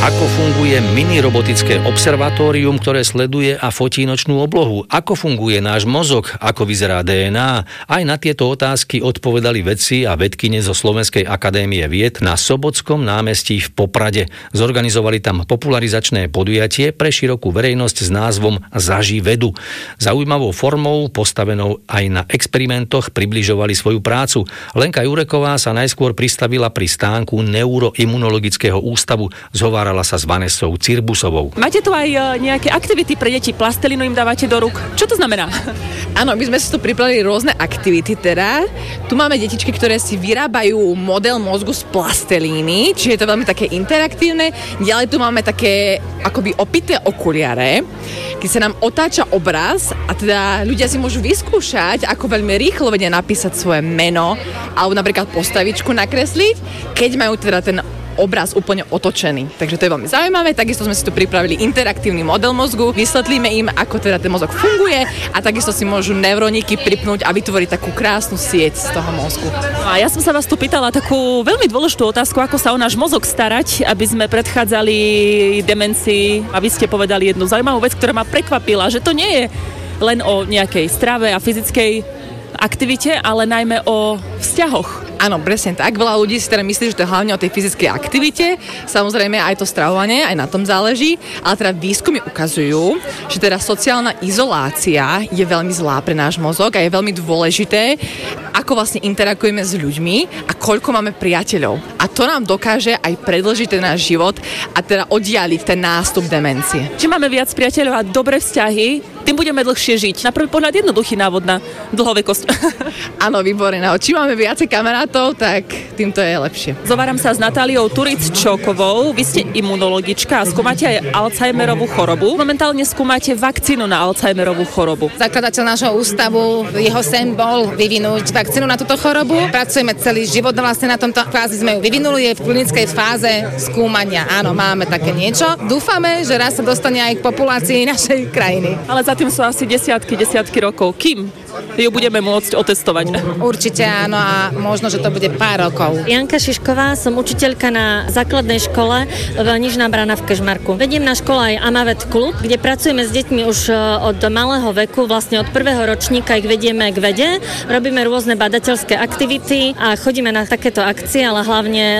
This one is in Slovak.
Ako funguje mini-robotické observatórium, ktoré sleduje a fotí nočnú oblohu? Ako funguje náš mozog? Ako vyzerá DNA? Aj na tieto otázky odpovedali vedci a vedkyne zo Slovenskej akadémie vied na Sobotskom námestí v Poprade. Zorganizovali tam popularizačné podujatie pre širokú verejnosť s názvom Zaži vedu. Zaujímavou formou, postavenou aj na experimentoch, približovali svoju prácu. Lenka Jureková sa najskôr pristavila pri stánku Neuroimunologického ústavu. Zhovárala sa s Vanessou Cirbusovou. Máte tu aj nejaké aktivity pre deti? Plastelinu im dávate do rúk? Čo to znamená? Áno, my sme si tu pripravili rôzne aktivity teda. Tu máme detičky, ktoré si vyrábajú model mozgu z plastelíny, čiže je to veľmi také interaktívne. Ďalej tu máme také akoby opité okuliare, keď sa nám otáča obraz a teda ľudia si môžu vyskúšať, ako veľmi rýchlo vedia napísať svoje meno alebo napríklad postavičku nakresliť, keď majú teda ten obraz úplne otočený. Takže to je veľmi zaujímavé. Takisto sme si tu pripravili interaktívny model mozgu. Vysvetlíme im, ako teda ten mozog funguje a takisto si môžu neuróniky pripnúť a vytvoriť takú krásnu sieť z toho mozgu. A ja som sa vás tu pýtala takú veľmi dôležitú otázku, ako sa o náš mozog starať, aby sme predchádzali demencii. A vy ste povedali jednu zaujímavú vec, ktorá ma prekvapila, že to nie je len o nejakej strave a fyzickej aktivite, ale najmä o vzťahoch. Áno, presne tak. Veľa ľudí si teda myslí, že to je hlavne o tej fyzickej aktivite. Samozrejme aj to stravovanie, aj na tom záleží. Ale teda výskumy ukazujú, že teda sociálna izolácia je veľmi zlá pre náš mozog a je veľmi dôležité, ako vlastne interagujeme s ľuďmi a koľko máme priateľov. A to nám dokáže aj predĺžiť ten náš život a teda oddialiť ten nástup demencie. Čím máme viac priateľov a dobré vzťahy, tým budeme dlhšie žiť. Na prvý pohľad jednoduchý návod na dlhovekosť. Áno, výborné. Čím máme viacej kamarátov, tak týmto je lepšie. Zováram sa s Natáliou Turic-Čokovou. Vy ste imunologička a skúmate aj Alzheimerovú chorobu. Momentálne skúmate vakcínu na Alzheimerovú chorobu. Zakladateľ nášho ústavu, jeho sen bol vyvinúť vakcínu na túto chorobu. Pracujeme celý život vlastne na tomto fázi sme ju vyvinuli, je v klinickej fáze skúmania. Áno, máme také niečo. Dúfame, že raz sa dostane aj k populácii našej krajiny. Ale za tým sú asi desiatky rokov. Kým ju budeme môcť otestovať? Určite áno a možno, že to bude pár rokov. Janka Šišková, som učiteľka na základnej škole v Nižná Brána v Kežmarku. Vediem na škole aj Amavet klub, kde pracujeme s deťmi už od malého veku, vlastne od prvého ročníka ich vedieme k vede. Robíme rôzne badateľské aktivity a chodíme na takéto akcie, ale hlavne